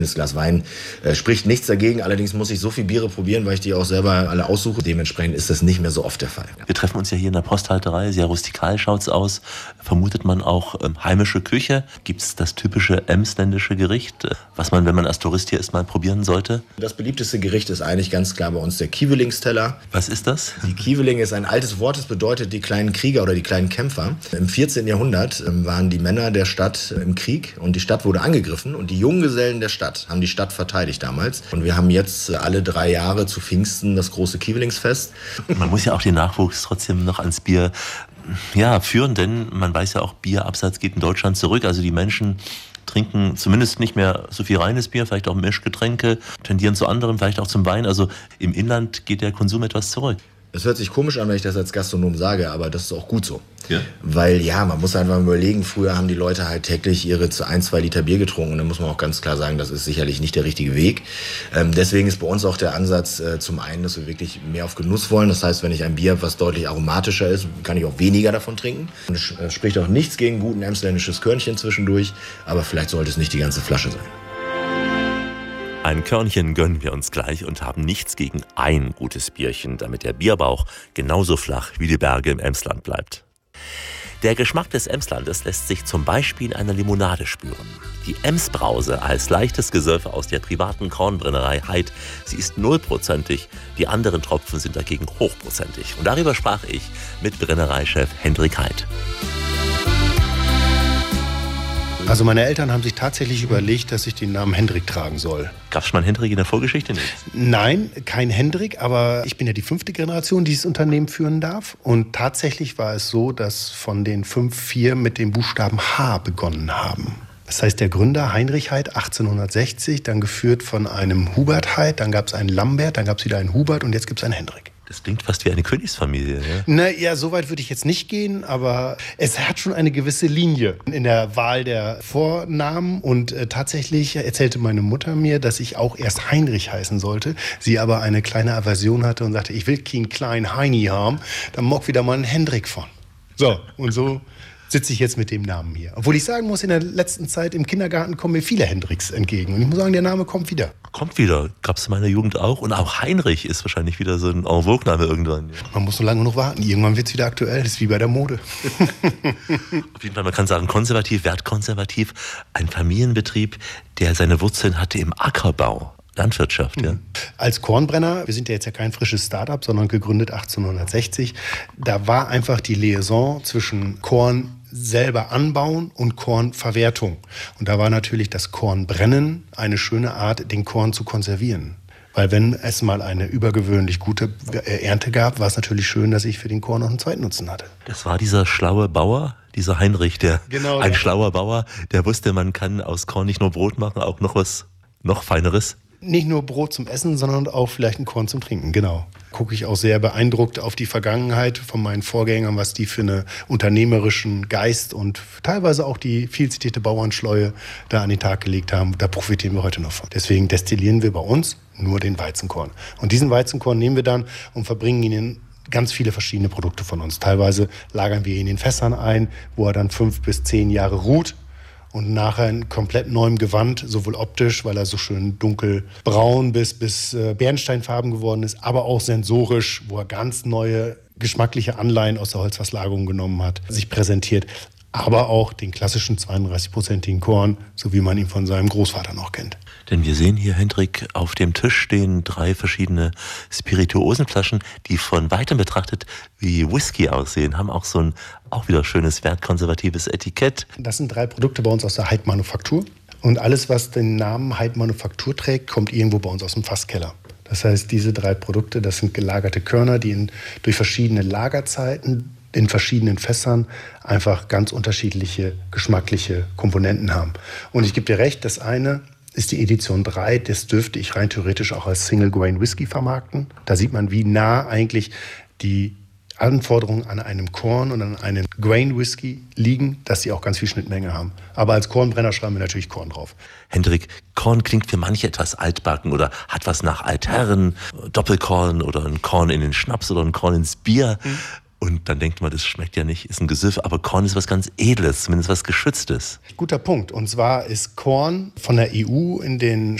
Das Glas Wein spricht nichts dagegen, allerdings muss ich so viel Biere probieren, weil ich die auch selber alle aussuche. Dementsprechend ist das nicht mehr so oft der Fall. Wir treffen uns ja hier in der Posthalterei, sehr rustikal schaut's aus. Vermutet man auch heimische Küche? Gibt's das typische emsländische Gericht, was man, wenn man als Tourist hier ist, mal probieren sollte? Das beliebteste Gericht ist eigentlich ganz klar bei uns der Kiewelingsteller. Was ist das? Die Kieweling ist ein altes Wort, das bedeutet die kleinen Krieger oder die kleinen Kämpfer. Im 14. Jahrhundert waren die Männer der Stadt im Krieg und die Stadt wurde angegriffen und die Junggesellen der Stadt haben die Stadt verteidigt damals. Und wir haben jetzt alle 3 Jahre zu Pfingsten das große Kiewelingsfest. Man muss ja auch den Nachwuchs trotzdem noch ans Bier führen, denn man weiß ja auch, Bierabsatz geht in Deutschland zurück. Also die Menschen trinken zumindest nicht mehr so viel reines Bier, vielleicht auch Mischgetränke, tendieren zu anderem, vielleicht auch zum Wein. Also im Inland geht der Konsum etwas zurück. Es hört sich komisch an, wenn ich das als Gastronom sage, aber das ist auch gut so. Ja. Weil man muss einfach überlegen, früher haben die Leute halt täglich ihre 1-2 Liter Bier getrunken und dann muss man auch ganz klar sagen, das ist sicherlich nicht der richtige Weg. Deswegen ist bei uns auch der Ansatz zum einen, dass wir wirklich mehr auf Genuss wollen. Das heißt, wenn ich ein Bier habe, was deutlich aromatischer ist, kann ich auch weniger davon trinken. Und es spricht auch nichts gegen guten emsländisches Körnchen zwischendurch, aber vielleicht sollte es nicht die ganze Flasche sein. Ein Körnchen gönnen wir uns gleich und haben nichts gegen ein gutes Bierchen, damit der Bierbauch genauso flach wie die Berge im Emsland bleibt. Der Geschmack des Emslandes lässt sich zum Beispiel in einer Limonade spüren. Die Emsbrause als leichtes Gesöff aus der privaten Kornbrennerei Heid, sie ist 0%, die anderen Tropfen sind dagegen hochprozentig. Und darüber sprach ich mit Brennereichef Hendrik Heid. Also meine Eltern haben sich tatsächlich überlegt, dass ich den Namen Hendrik tragen soll. Gab es schon mal einen Hendrik in der Vorgeschichte nicht? Nein, kein Hendrik, aber ich bin ja die 5. Generation, die dieses Unternehmen führen darf. Und tatsächlich war es so, dass von den 5 4 mit dem Buchstaben H begonnen haben. Das heißt, der Gründer Heinrich Heid 1860, dann geführt von einem Hubert Heid, dann gab es einen Lambert, dann gab es wieder einen Hubert und jetzt gibt es einen Hendrik. Das klingt fast wie eine Königsfamilie. Ja? Naja, so weit würde ich jetzt nicht gehen, aber es hat schon eine gewisse Linie in der Wahl der Vornamen. Und tatsächlich erzählte meine Mutter mir, dass ich auch erst Heinrich heißen sollte. Sie aber eine kleine Aversion hatte und sagte, ich will keinen kleinen Heini haben, dann mag wieder mal einen Hendrik von. So, und so sitze ich jetzt mit dem Namen hier. Obwohl ich sagen muss, in der letzten Zeit im Kindergarten kommen mir viele Hendriks entgegen. Und ich muss sagen, der Name kommt wieder. Kommt wieder. Gab es in meiner Jugend auch. Und auch Heinrich ist wahrscheinlich wieder so ein en vogue-Name irgendwann. Ja. Man muss so lange noch warten. Irgendwann wird es wieder aktuell. Das ist wie bei der Mode. Auf jeden Fall, man kann sagen, konservativ, wertkonservativ. Ein Familienbetrieb, der seine Wurzeln hatte im Ackerbau. Landwirtschaft, ja. Als Kornbrenner, wir sind ja jetzt ja kein frisches Start-up, sondern gegründet 1860, da war einfach die Liaison zwischen Korn selber anbauen und Kornverwertung. Und da war natürlich das Kornbrennen eine schöne Art, den Korn zu konservieren. Weil wenn es mal eine übergewöhnlich gute Ernte gab, war es natürlich schön, dass ich für den Korn noch einen Zweitnutzen hatte. Das war dieser schlaue Bauer, dieser Heinrich, ein schlauer Bauer, der wusste, man kann aus Korn nicht nur Brot machen, auch noch was noch Feineres. Nicht nur Brot zum Essen, sondern auch vielleicht ein Korn zum Trinken, genau. Gucke ich auch sehr beeindruckt auf die Vergangenheit von meinen Vorgängern, was die für einen unternehmerischen Geist und teilweise auch die viel zitierte Bauernschleue da an den Tag gelegt haben. Da profitieren wir heute noch von. Deswegen destillieren wir bei uns nur den Weizenkorn. Und diesen Weizenkorn nehmen wir dann und verbringen ihn in ganz viele verschiedene Produkte von uns. Teilweise lagern wir ihn in den Fässern ein, wo er dann 5 bis 10 Jahre ruht. Und nachher in komplett neuem Gewand, sowohl optisch, weil er so schön dunkelbraun bis bernsteinfarben geworden ist, aber auch sensorisch, wo er ganz neue geschmackliche Anleihen aus der Holzfasslagerung genommen hat, sich präsentiert. Aber auch den klassischen 32-prozentigen Korn, so wie man ihn von seinem Großvater noch kennt. Denn wir sehen hier, Hendrik, auf dem Tisch stehen 3 verschiedene Spirituosenflaschen, die von weitem betrachtet wie Whisky aussehen, haben auch so ein auch wieder schönes wertkonservatives Etikett. Das sind 3 Produkte bei uns aus der Heid Manufaktur. Und alles, was den Namen Heid Manufaktur trägt, kommt irgendwo bei uns aus dem Fasskeller. Das heißt, diese 3 Produkte, das sind gelagerte Körner, die durch verschiedene Lagerzeiten in verschiedenen Fässern einfach ganz unterschiedliche geschmackliche Komponenten haben. Und ich gebe dir recht, das eine ist die Edition 3, das dürfte ich rein theoretisch auch als Single Grain Whisky vermarkten. Da sieht man, wie nah eigentlich die Anforderungen an einem Korn und an einen Grain Whisky liegen, dass sie auch ganz viel Schnittmenge haben. Aber als Kornbrenner schreiben wir natürlich Korn drauf. Hendrik, Korn klingt für manche etwas altbacken oder hat was nach Altherren, Doppelkorn oder ein Korn in den Schnaps oder ein Korn ins Bier. Und dann denkt man, das schmeckt ja nicht, ist ein Gesüff, aber Korn ist was ganz Edles, zumindest was Geschütztes. Guter Punkt. Und zwar ist Korn von der EU in den